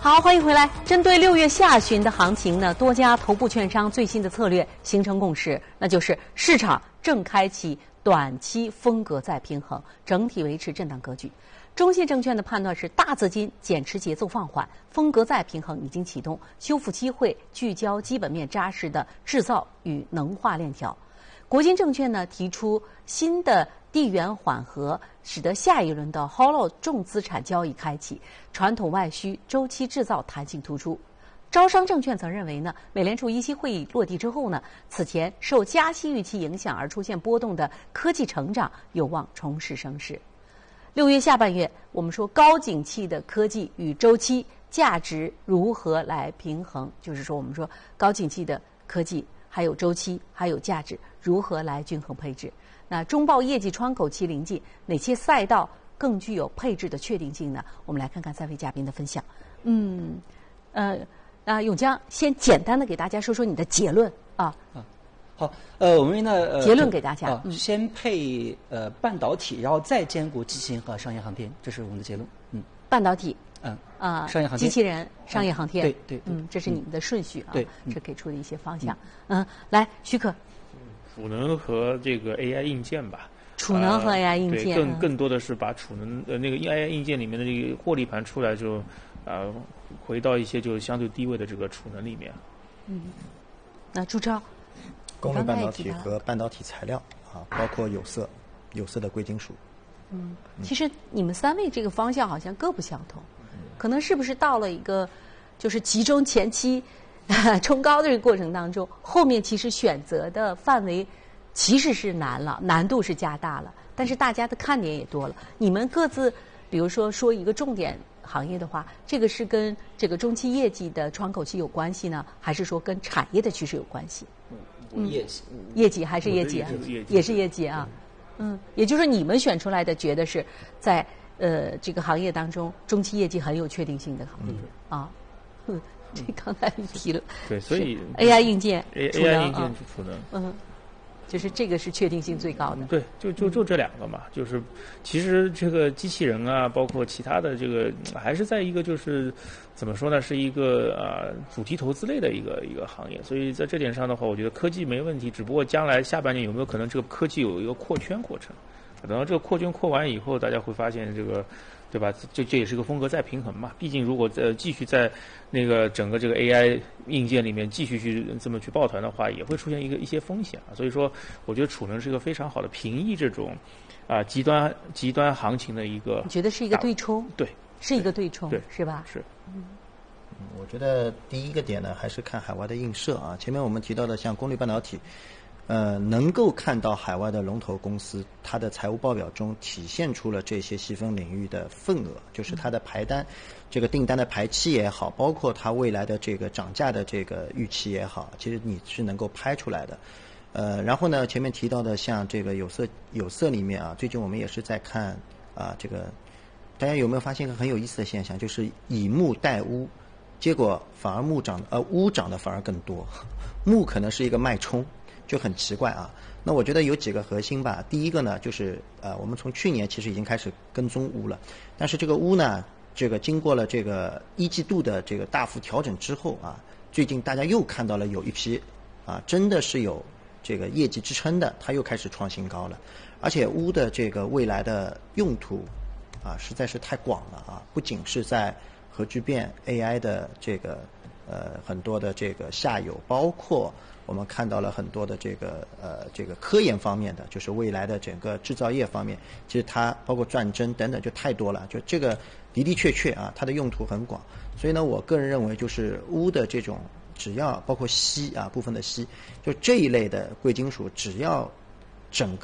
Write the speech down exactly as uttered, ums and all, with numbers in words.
好，欢迎回来。针对六月下旬的行情呢，多家头部券商最新的策略形成共识，那就是市场正开启短期风格再平衡，整体维持震荡格局。中信证券的判断是，大资金减持节奏放缓，风格再平衡已经启动，修复机会聚焦基本面扎实的制造与能化链条。国金证券呢提出新的地缘缓和，使得下一轮的 H O L O 重资产交易开启，传统外需周期制造弹性突出。招商证券则认为呢，美联储议息会议落地之后呢，此前受加息预期影响而出现波动的科技成长有望重拾升势。六月下半月，我们说高景气的科技与周期价值如何来平衡？就是说，我们说高景气的科技还有周期还有价值如何来均衡配置？那中报业绩窗口期临近，哪些赛道更具有配置的确定性呢？我们来看看三位嘉宾的分享。嗯，呃，那永江先简单的给大家说说你的结论啊。 啊，好，呃，我们呢，呃， 结论给大家， 啊， 嗯、 先配呃半导体，然后再兼顾机器人和商业航天，这是我们的结论。嗯， 半导体。 嗯啊， 商业航天、 机器人、商业航天， 对对， 嗯，这是你们的顺序啊， 对， 这给出的一些方向。嗯，来，许可， 储能和这个 A I 硬件吧， 储能和 A I 硬件， 对，更更多的是把储能呃那个 A I 硬件里面的这个获利盘出来，就啊回到一些就相对低位的这个储能里面。 嗯，那朱超， 功率半导体和半导体材料啊，包括有色、有色的贵金属。 嗯，其实你们三位这个方向好像各不相同，可能是不是到了一个就是集中前期冲高的这个过程当中，后面其实选择的范围其实是难了，难度是加大了，但是大家的看点也多了。你们各自比如说说一个重点行业的话，这个是跟这个中期业绩的窗口期有关系呢，还是说跟产业的趋势有关系？ 嗯，业绩， 业绩还是业绩啊？也是业绩啊。嗯，也就是你们选出来的，觉得是在呃这个行业当中，中期业绩很有确定性的行业、嗯、啊。嗯，这刚才你提了， 对，所以 A I 硬件、 A I 硬件是储能， 嗯，就是这个是确定性最高的。 对，就就就这两个嘛，就是其实这个机器人啊，包括其他的这个，还是在一个就是怎么说呢，是一个啊、呃、主题投资类的一个一个行业，所以在这点上的话，我觉得科技没问题，只不过将来下半年有没有可能这个科技有一个扩圈过程，等到这个扩圈扩完以后，大家会发现这个。对吧？这这也是个风格再平衡嘛。毕竟如果呃继续在那个整个这个 A I 硬件里面继续去这么去抱团的话，也会出现一个一些风险啊。所以说，我觉得储能是一个非常好的平抑这种啊、呃、极端极端行情的一个。 你觉得是一个对冲？ 对， 是一个对冲， 对， 是吧？ 是。 嗯，我觉得第一个点呢，还是看海外的映射啊。前面我们提到的像功率半导体。呃，能够看到海外的龙头公司，它的财务报表中体现出了这些细分领域的份额，就是它的排单，这个订单的排期也好，包括它未来的这个涨价的这个预期也好，其实你是能够拍出来的。呃，然后呢，前面提到的像这个有色有色里面啊，最近我们也是在看啊，这个大家有没有发现一个很有意思的现象，就是以木代钨，结果反而木涨呃钨涨的反而更多，木可能是一个脉冲。就很奇怪啊，那我觉得有几个核心吧。第一个呢，就是呃，我们从去年其实已经开始跟踪钨了，但是这个钨呢，这个经过了这个一季度的这个大幅调整之后啊，最近大家又看到了有一批啊，真的是有这个业绩支撑的，它又开始创新高了，而且钨的这个未来的用途啊，实在是太广了啊，不仅是在核聚变 A I 的这个呃很多的这个下游，包括。我们看到了很多的这个呃这个科研方面的，就是未来的整个制造业方面，其实它包括战争等等就太多了，就这个的的确确啊，它的用途很广。所以呢，我个人认为就是钨的这种，只要包括锡啊部分的锡，就这一类的贵金属，只要整个